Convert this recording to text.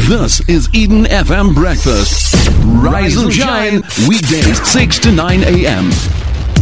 This is Eden FM Breakfast. Rise and shine, weekdays 6 to 9 a.m.